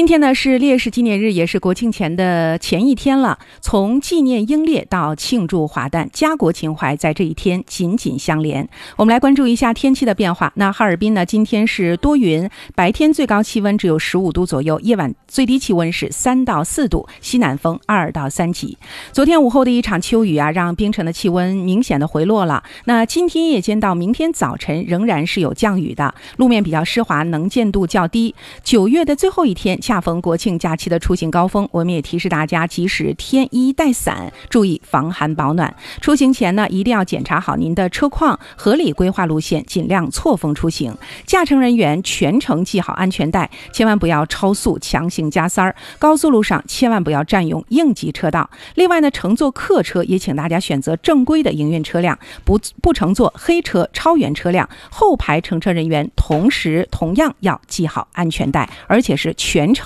今天呢是烈士纪念日，也是国庆前的前一天了。从纪念英烈到庆祝华诞，家国情怀在这一天紧紧相连。我们来关注一下天气的变化。那哈尔滨呢，今天是多云，白天最高气温只有15度左右，夜晚最低气温是3到4度，西南风2到3级。昨天午后的一场秋雨让冰城的气温明显的回落了。那今天夜间到明天早晨仍然是有降雨的，路面比较湿滑，能见度较低。9月的最后一天恰逢国庆假期的出行高峰，我们也提示大家及时添衣带伞，注意防寒保暖。出行前呢，一定要检查好您的车况，合理规划路线，尽量错峰出行。驾乘人员全程系好安全带，千万不要超速强行加塞儿。高速路上千万不要占用应急车道。另外呢，乘坐客车也请大家选择正规的营运车辆，不乘坐黑车、超员车辆。后排乘车人员同样要系好安全带，而且是全程